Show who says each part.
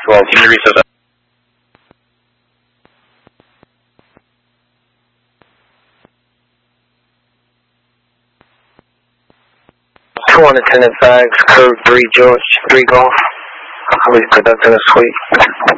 Speaker 1: 12. Give me recess.
Speaker 2: On attendant bags, code 3 George, 3 Golf. I'll be conducting a sweep.